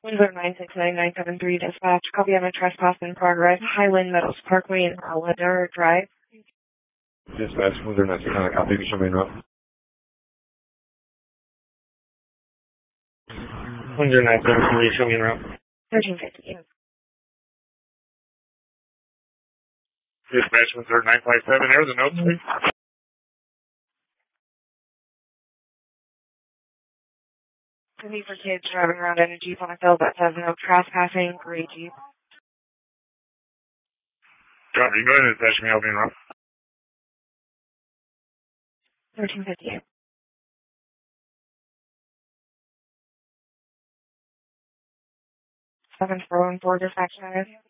Windsor 969-973 dispatch. Copy on a trespass in progress. Highland Meadows Parkway and Arladar Drive. Dispatch, Windsor 969, copy, show me en route. Windsor 973, show me en route. 1350. Dispatch, Windsor 957, there's a note, please. The need for kids driving around in a Jeep on a field that says no trespassing, gray Jeep. Copy, go ahead and dispatch me, help me en route. 1350. 7414 dispatch.